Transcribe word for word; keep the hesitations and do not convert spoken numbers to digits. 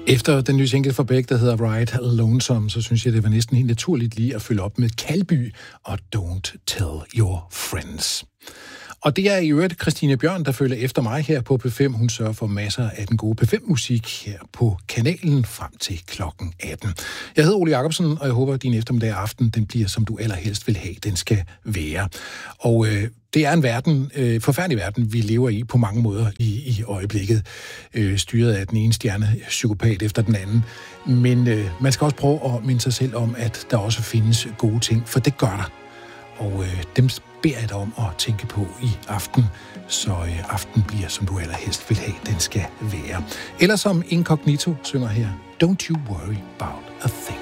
Efter den nye single fra Beck, der hedder Ride Lonesome, så synes jeg, det var næsten helt naturligt lige at følge op med Kalby og Don't Tell Your Friends. Og det er i øvrigt Christine Bjørn, der følger efter mig her på P fem. Hun sørger for masser af den gode P fem-musik her på kanalen frem til klokken atten. Jeg hedder Ole Jacobsen, og jeg håber, at din eftermiddag aften den bliver, som du allerhelst vil have, den skal være. Og øh, det er en verden, øh, forfærdelig verden, vi lever i på mange måder i, i øjeblikket. Øh, styret af den ene stjerne psykopat efter den anden. Men øh, man skal også prøve at minde sig selv om, at der også findes gode ting, for det gør der. Og øh, dem beder jeg dig om at tænke på i aften, så øh, aften bliver, som du allerhelst vil have, den skal være. Eller som Incognito synger her, Don't you worry about a thing.